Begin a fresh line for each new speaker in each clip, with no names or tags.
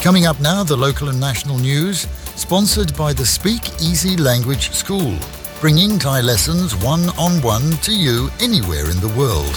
Coming up now, the local and national news, sponsored by the Speak Easy Language School, bringing Thai lessons one-on-one to you anywhere in the world.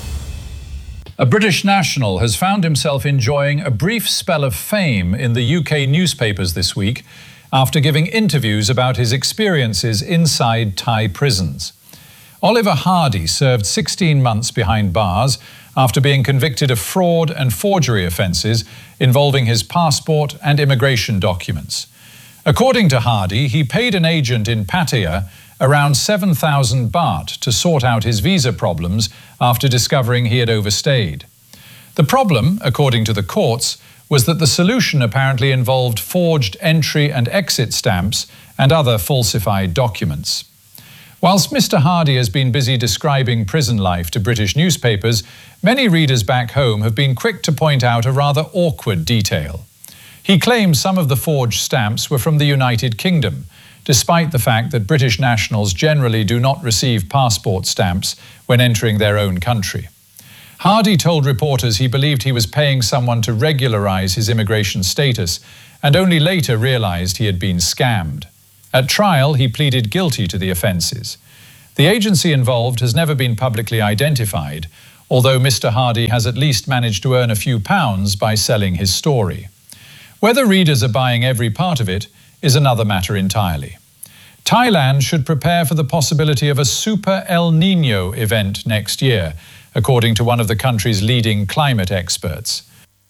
A British national has found himself enjoying a brief spell of fame in the UK newspapers this week after giving interviews about his experiences inside Thai prisons. Oliver Hardy served 16 months behind bars after being convicted of fraud and forgery offences involving his passport and immigration documents. According to Hardy, he paid an agent in Pattaya around 7,000 baht to sort out his visa problems after discovering he had overstayed. The problem, according to the courts, was that the solution apparently involved forged entry and exit stamps and other falsified documents. Whilst Mr. Hardy has been busy describing prison life to British newspapers, many readers back home have been quick to point out a rather awkward detail. He claims some of the forged stamps were from the United Kingdom, despite the fact that British nationals generally do not receive passport stamps when entering their own country. Hardy told reporters he believed he was paying someone to regularise his immigration status and only later realised he had been scammed. At trial, he pleaded guilty to the offences. The agency involved has never been publicly identified, although Mr. Hardy has at least managed to earn a few pounds by selling his story. Whether readers are buying every part of it is another matter entirely. Thailand should prepare for the possibility of a super El Niño event next year, according to one of the country's leading climate experts.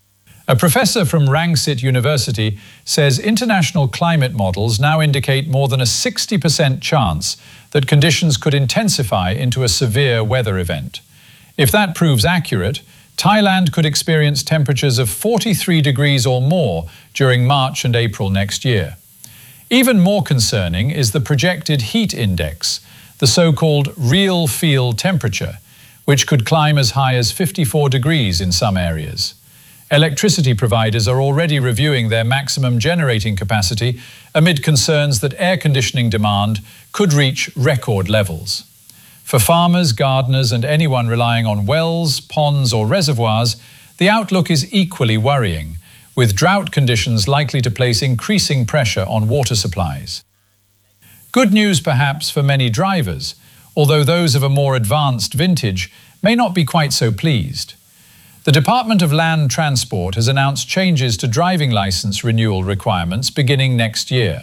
A professor from Rangsit University says international climate models now indicate more than a 60% chance that conditions could intensify into a severe weather event. If that proves accurate, Thailand could experience temperatures of 43 degrees or more during March and April next year. Even more concerning is the projected heat index, the so-called real field temperature, which could climb as high as 54 degrees in some areas. Electricity providers are already reviewing their maximum generating capacity amid concerns that air conditioning demand could reach record levels. For farmers, gardeners, and anyone relying on wells, ponds, or reservoirs, the outlook is equally worrying, with drought conditions likely to place increasing pressure on water supplies. Good news perhaps for many drivers, although those of a more advanced vintage may not be quite so pleased. The Department of Land Transport has announced changes to driving licence renewal requirements beginning next year.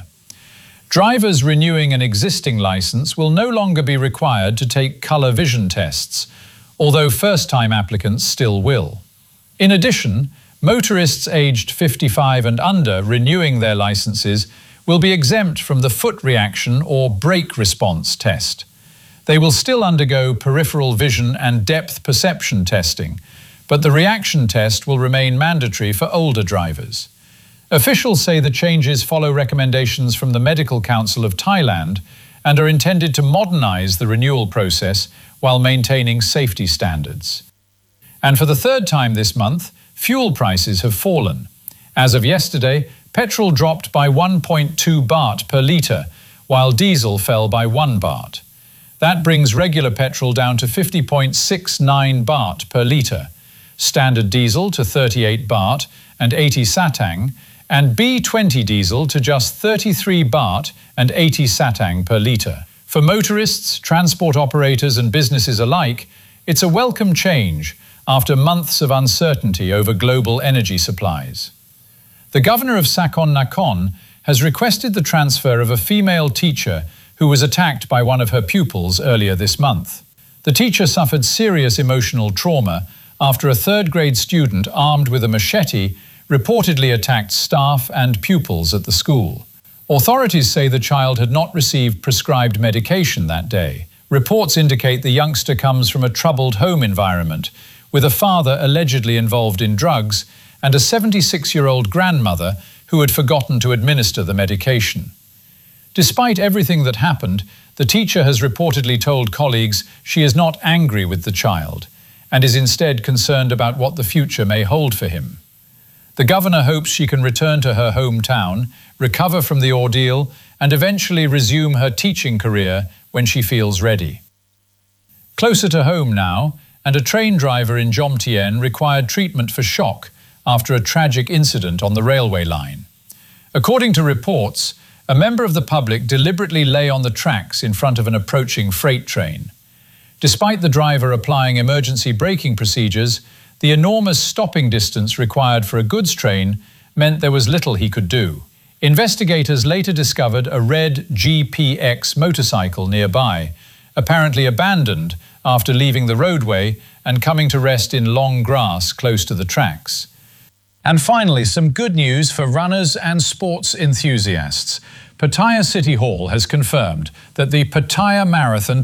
Drivers renewing an existing licence will no longer be required to take colour vision tests, although first-time applicants still will. In addition, motorists aged 55 and under renewing their licences will be exempt from the foot reaction or brake response test. They will still undergo peripheral vision and depth perception testing, but the reaction test will remain mandatory for older drivers. Officials say the changes follow recommendations from the Medical Council of Thailand and are intended to modernise the renewal process while maintaining safety standards. And for the third time this month, fuel prices have fallen. As of yesterday, petrol dropped by 1.2 baht per litre, while diesel fell by 1 baht. That brings regular petrol down to 50.69 baht per litre, standard diesel to 38 baht and 80 satang, and B20 diesel to just 33 baht and 80 satang per litre. For motorists, transport operators and businesses alike, it's a welcome change after months of uncertainty over global energy supplies. The governor of Sakon Nakhon has requested the transfer of a female teacher who was attacked by one of her pupils earlier this month. The teacher suffered serious emotional trauma after a third-grade student armed with a machete reportedly attacked staff and pupils at the school. Authorities say the child had not received prescribed medication that day. Reports indicate the youngster comes from a troubled home environment, with a father allegedly involved in drugs and a 76-year-old grandmother who had forgotten to administer the medication. Despite everything that happened, the teacher has reportedly told colleagues she is not angry with the child and is instead concerned about what the future may hold for him. The governor hopes she can return to her hometown, recover from the ordeal, and eventually resume her teaching career when she feels ready. Closer to home now, and a train driver in Jomtien required treatment for shock after a tragic incident on the railway line. According to reports, a member of the public deliberately lay on the tracks in front of an approaching freight train. Despite the driver applying emergency braking procedures, the enormous stopping distance required for a goods train meant there was little he could do. Investigators later discovered a red GPX motorcycle nearby, apparently abandoned after leaving the roadway and coming to rest in long grass close to the tracks. And finally, some good news for runners and sports enthusiasts. Pattaya City Hall has confirmed that the Pattaya Marathon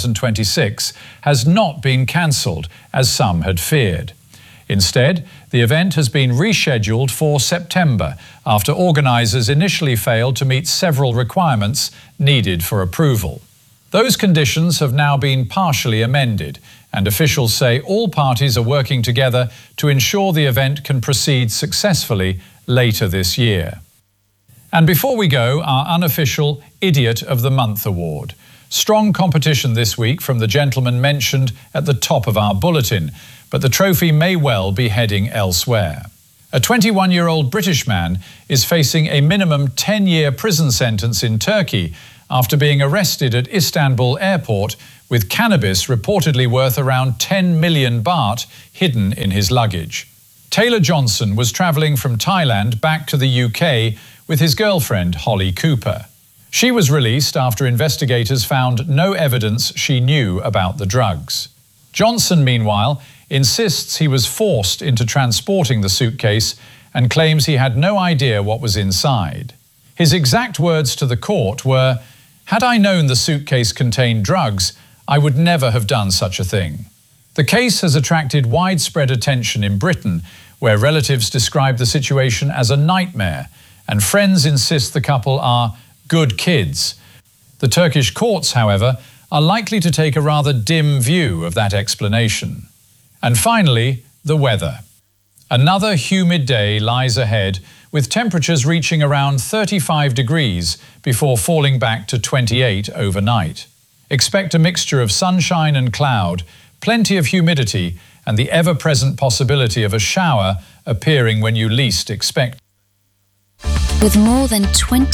2026 has not been cancelled, as some had feared. Instead, the event has been rescheduled for September after organisers initially failed to meet several requirements needed for approval. Those conditions have now been partially amended, and officials say all parties are working together to ensure the event can proceed successfully later this year. And before we go, our unofficial Idiot of the Month award. Strong competition this week from the gentleman mentioned at the top of our bulletin, but the trophy may well be heading elsewhere. A 21-year-old British man is facing a minimum 10-year prison sentence in Turkey after being arrested at Istanbul airport with cannabis reportedly worth around 10 million baht hidden in his luggage. Taylor Johnson was travelling from Thailand back to the UK with his girlfriend, Holly Cooper. She was released after investigators found no evidence she knew about the drugs. Johnson, meanwhile, insists he was forced into transporting the suitcase and claims he had no idea what was inside. His exact words to the court were, "Had I known the suitcase contained drugs, I would never have done such a thing." The case has attracted widespread attention in Britain, where relatives describe the situation as a nightmare, and friends insist the couple are good kids. The Turkish courts, however, are likely to take a rather dim view of that explanation. And finally, the weather. Another humid day lies ahead, with temperatures reaching around 35 degrees before falling back to 28 overnight. Expect a mixture of sunshine and cloud, plenty of humidity, and the ever-present possibility of a shower appearing when you least expect.
With more than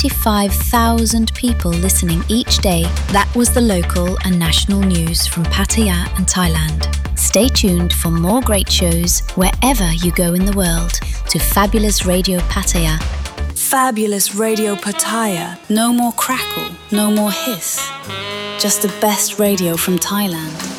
25,000 people listening each day, that was the local and national news from Pattaya and Thailand. Stay tuned for more great shows wherever you go in the world to Fabulous Radio Pattaya.
Fabulous Radio Pattaya. No more crackle, no more hiss. Just the best radio from Thailand.